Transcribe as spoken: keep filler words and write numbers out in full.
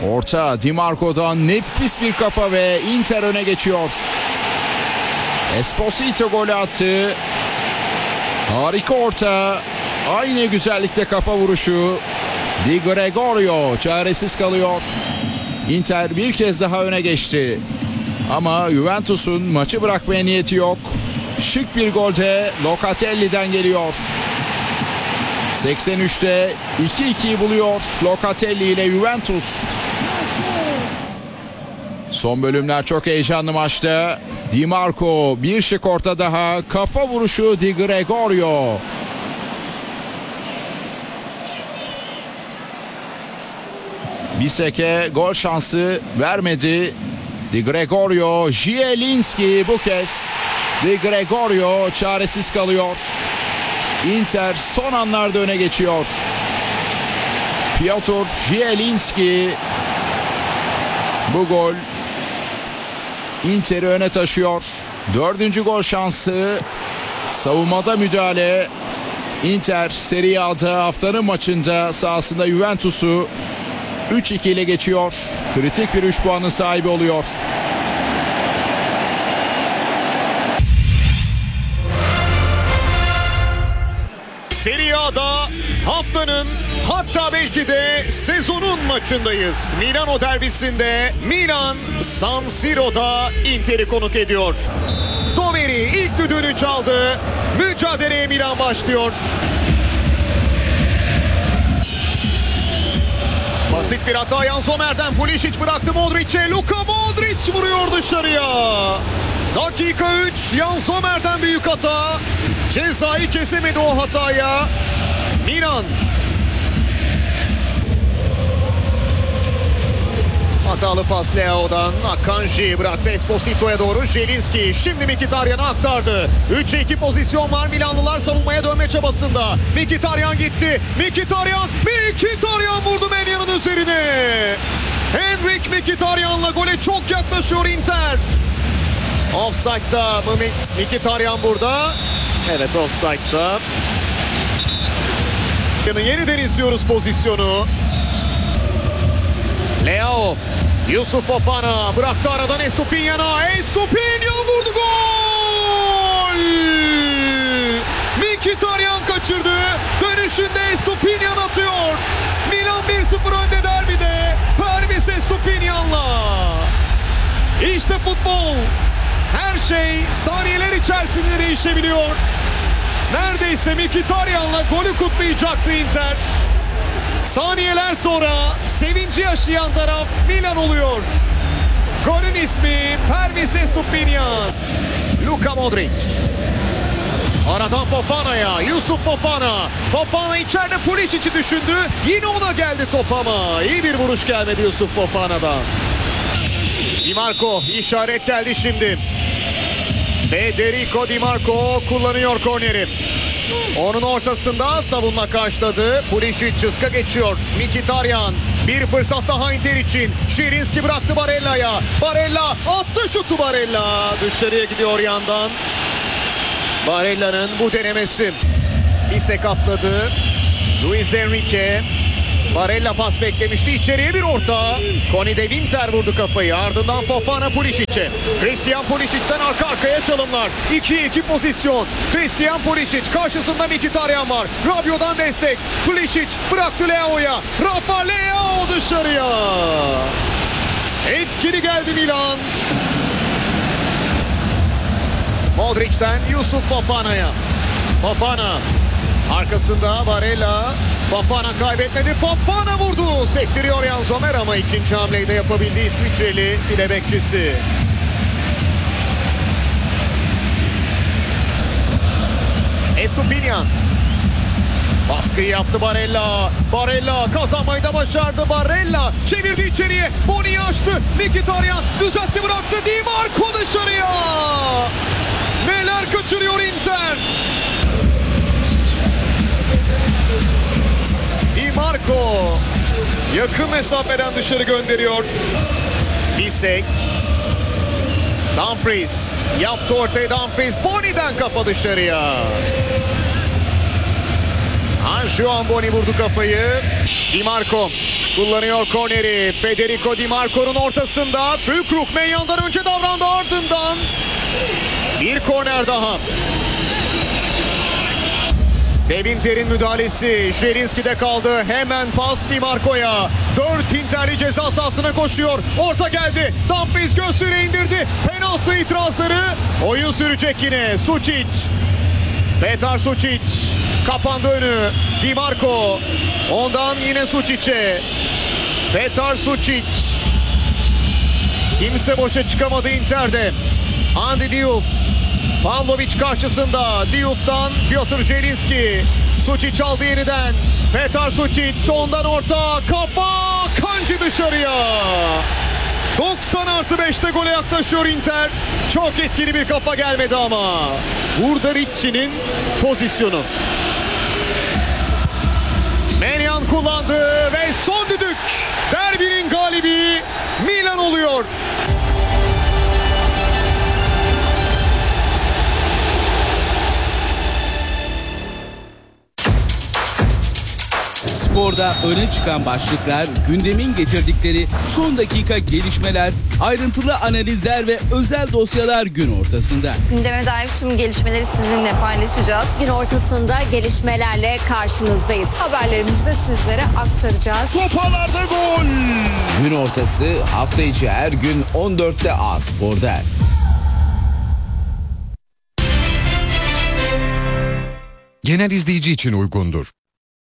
Orta Di Marco'dan nefis bir kafa ve Inter öne geçiyor. Esposito golü attı. Harika orta. Aynı güzellikte kafa vuruşu. Di Gregorio çaresiz kalıyor. Inter bir kez daha öne geçti. Ama Juventus'un maçı bırakmaya niyeti yok. Şık bir gol de Locatelli'den geliyor. seksen üçte iki ikiyi buluyor Locatelli ile Juventus. Son bölümler çok heyecanlı maçta. Di Marco bir şık orta daha. Kafa vuruşu Di Gregorio. Bisek'e gol şansı vermedi. Di Gregorio, Zielinski bu kez. Di Gregorio çaresiz kalıyor. Inter son anlarda öne geçiyor. Piotr Zielinski. Bu gol Inter'i öne taşıyor. Dördüncü gol şansı. Savunmada müdahale. Inter Serie A'da haftanın maçında sahasında Juventus'u üç iki ile geçiyor. Kritik bir üç puanın sahibi oluyor. Serie A'da haftanın, hatta belki de sezonun maçındayız. Milano derbisinde Milan San Siro'da Inter'i konuk ediyor. Doveri ilk düdüğünü çaldı. Mücadeleye Milan başlıyor. Basit bir hata Jan Sommer'den. Pulisic bıraktı Modric'e. Luka Modric vuruyor dışarıya. Dakika üç. Jan Sommer'den büyük hata. Cezayı kesemedi o hataya Milan. Hatalı pas Leao'dan. Akanji bıraktı Esposito'ya doğru. Zielinski şimdi Mkhitaryan'a aktardı. üçe iki pozisyon var. Milanlılar savunmaya dönme çabasında. Mkhitaryan gitti. Mkhitaryan, Mkhitaryan vurdu Menya'nın üzerine. Henrik Mkhitaryan'la gole çok yaklaşıyor Inter. Offside'da Mkhitaryan burada. Evet, offside'da. Yeniden izliyoruz pozisyonu. Leao, Yusuf Fofana bıraktı aradan Estupinyan'a. Estupinyan vurdu, gol! Mkhitaryan kaçırdı. Dönüşünde Estupinyan atıyor. Milan bir sıfır önde derbide. Pervis Estupinyan'la. İşte futbol. Her şey saniyeler içerisinde değişebiliyor. Neredeyse Mkhitaryan'la golü kutlayacaktı Inter. Saniyeler sonra sevinci yaşayan taraf Milan oluyor. Golün ismi Pervis Estupinyan. Luka Modric. Aradan Fofana'ya. Yusuf Fofana. Fofana içeride Pulisic'i düşündü. Yine ona geldi top ama iyi bir vuruş gelmedi Yusuf Fofana'dan. Di Marco, işaret geldi şimdi. Federico Di Marco kullanıyor korneri. Onun ortasında savunma karşıladı. Pulisic çizka geçiyor. Mkhitaryan bir fırsat daha Inter için. Zielinski bıraktı Barella'ya. Barella attı şutu, Barella. Dışarıya gidiyor yandan. Barella'nın bu denemesi. Bisek atladı. Luis Enrique. Barella pas beklemişti. İçeriye bir orta. Koni de Winter vurdu kafayı. Ardından Fofana Pulisic'e. Christian Pulisic'ten arka arkaya çalımlar. ikiye iki pozisyon. Christian Pulisic karşısında Mkhitaryan var. Rabiot'dan destek. Pulisic bıraktı Leao'ya. Rafa Leao dışarıya. Etkili geldi Milan. Modric'ten Yusuf Fofana'ya. Fofana. Arkasında Barella. Fofana kaybetmedi. Fofana vurdu. Sektiriyor Jan Sommer ama ikinci hamleyi de yapabildi İsviçreli file bekçisi. Estupinyan. Baskıyı yaptı Barella. Barella kazanmayı da başardı. Barella çevirdi içeriye. Boni'yi açtı. Mkhitaryan düzeltti, bıraktı. Di Marco dışarıya. Neler kaçırıyor Inter. Di Marco yakın mesafeden dışarı gönderiyor. Bisek. Dumfries yaptı ortaya. Dumfries Boni'den kafa dışarıya. Anjuan Boni vurdu kafayı. Di Marco kullanıyor korneri. Federico Di Marco'nun ortasında. Füllkrug Maignan önce davrandı, ardından bir korner daha. Devinter'in müdahalesi Zielinski'de kaldı. Hemen pas Di Marco'ya. dört Interli ceza sahasına koşuyor. Orta geldi. Dumfries göğsüyle indirdi. Penaltı itirazları. Oyun sürecek yine. Sučić. Petar Sučić. Kapandı önü. Di Marco. Ondan yine Sučić'e. Petar Sučić. Kimse boşa çıkamadı Inter'de. Andy Diouf. Pavlovic karşısında. Diouf'tan Piotr Zielinski. Sučić aldı yeniden. Petar Sučić ondan orta. Kafa. Kanji dışarıya. doksan artı beşte gole yaklaşıyor Inter. Çok etkili bir kafa gelmedi ama. Burada Ricci'nin pozisyonu. Maignan kullandı ve son düdük. Derbinin galibi Milan oluyor. Sporda öne çıkan başlıklar, gündemin getirdikleri son dakika gelişmeler, ayrıntılı analizler ve özel dosyalar gün ortasında. Gündeme dair tüm gelişmeleri sizinle paylaşacağız. Gün ortasında gelişmelerle karşınızdayız. Haberlerimizi de sizlere aktaracağız. Topalarda gol. Gün ortası hafta içi her gün on dörtte A Spor'da. Genel izleyici için uygundur.